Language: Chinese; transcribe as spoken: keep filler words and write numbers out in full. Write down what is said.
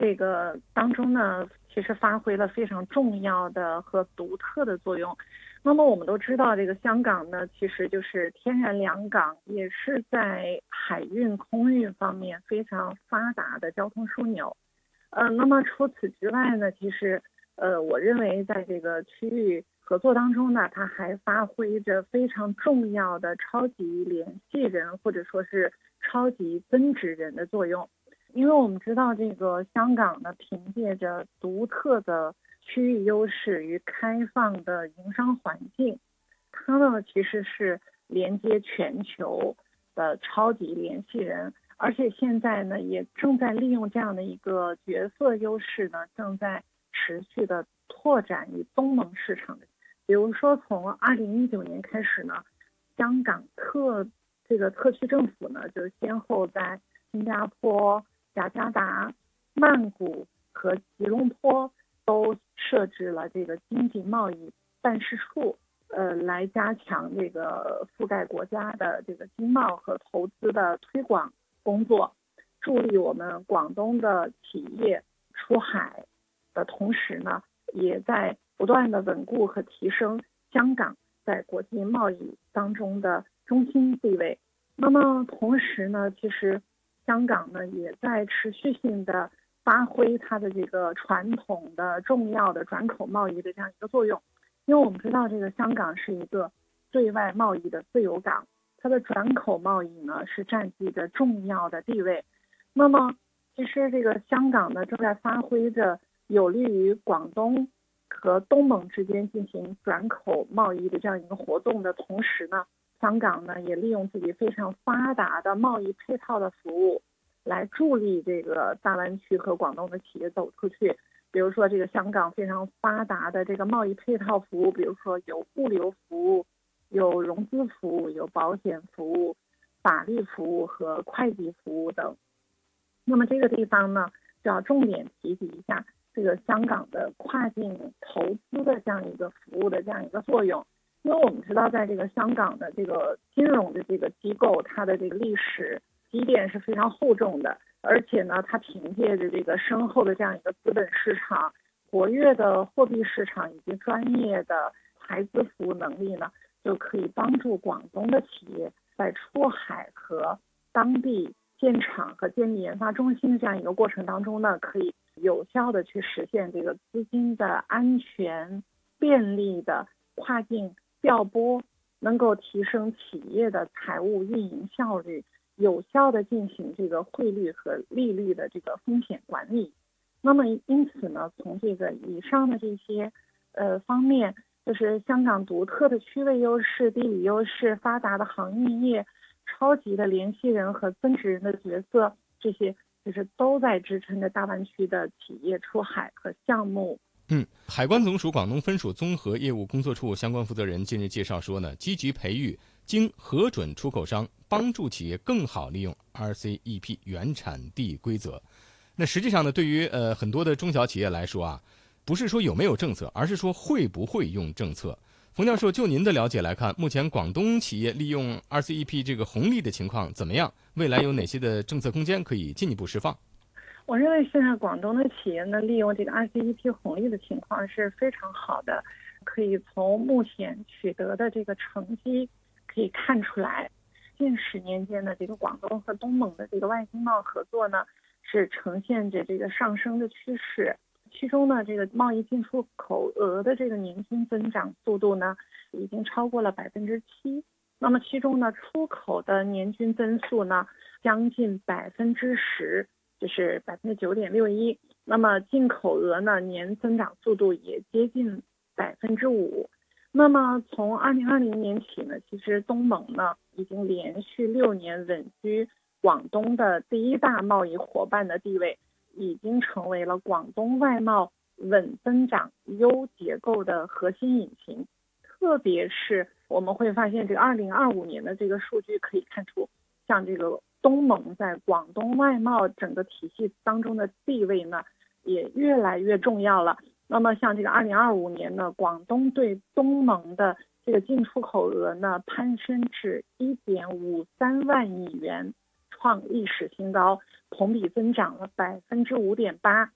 这个当中呢，其实发挥了非常重要的和独特的作用。那么我们都知道，这个香港呢，其实就是天然良港，也是在海运、空运方面非常发达的交通枢纽。呃，那么除此之外呢，其实呃，我认为在这个区域合作当中呢，它还发挥着非常重要的超级联系人或者说是超级增值人的作用。因为我们知道这个香港呢，凭借着独特的区域优势与开放的营商环境，它呢其实是连接全球的超级联系人，而且现在呢也正在利用这样的一个角色优势呢，正在持续的拓展与东盟市场的。比如说从二零一九年开始呢，香港特这个特区政府呢就先后在新加坡、雅加达、曼谷和吉隆坡都设置了这个经济贸易办事处，呃，来加强这个覆盖国家的这个经贸和投资的推广工作，助力我们广东的企业出海的同时呢，也在不断的稳固和提升香港在国际贸易当中的中心地位。那么同时呢，其实香港呢也在持续性的发挥它的这个传统的重要的转口贸易的这样一个作用。因为我们知道这个香港是一个对外贸易的自由港，它的转口贸易呢是占据着重要的地位。那么其实这个香港呢正在发挥着有利于广东和东盟之间进行转口贸易的这样一个活动的同时呢，香港呢也利用自己非常发达的贸易配套的服务，来助力这个大湾区和广东的企业走出去。比如说这个香港非常发达的这个贸易配套服务，比如说有物流服务、有融资服务、有保险服务、法律服务和会计服务等。那么这个地方呢，就要重点提及一下这个香港的跨境投资的这样一个服务的这样一个作用。因为我们知道，在这个香港的这个金融的这个机构，它的这个历史积淀是非常厚重的，而且呢，它凭借着这个深厚的这样一个资本市场、活跃的货币市场以及专业的财资服务能力呢，就可以帮助广东的企业在出海和当地建厂和建立研发中心的这样一个过程当中呢，可以有效的去实现这个资金的安全、便利的跨境调拨，能够提升企业的财务运营效率，有效的进行这个汇率和利率的这个风险管理。那么因此呢，从这个以上的这些呃方面，就是香港独特的区位优势、地理优势、发达的航运业、超级的联系人和增值人的角色，这些就是都在支撑着大湾区的企业出海和项目。 嗯，海关总署广东分署综合业务工作处相关负责人近日介绍说呢，积极培育经核准出口商，帮助企业更好利用 R C E P 原产地规则。那实际上呢，对于呃很多的中小企业来说啊，不是说有没有政策，而是说会不会用政策。冯教授，就您的了解来看，目前广东企业利用 R C E P 这个红利的情况怎么样？未来有哪些的政策空间可以进一步释放？ 我认为现在广东的企业呢，利用这个 R C E P 红利的情况是非常好的，可以从目前取得的这个成绩可以看出来，近十年间的这个广东和东盟的这个外经贸合作呢，是呈现着这个上升的趋势。其中呢，这个贸易进出口额的这个年均增长速度呢，已经超过了百分之七。那么其中呢，出口的年均增速呢，将近百分之十。就是百分之九点六一，那么进口额呢年增长速度也接近百分之五。那么从二零二零年起呢，其实东盟呢已经连续六年稳居广东的第一大贸易伙伴的地位，已经成为了广东外贸稳增长优结构的核心引擎。特别是我们会发现，这个二零二五年的这个数据可以看出，像这个东盟在广东外贸整个体系当中的地位呢，也越来越重要了。那么像这个二零二五年呢，广东对东盟的这个进出口额呢，攀升至一点五三万亿元，创历史新高，同比增长了百分之五点八。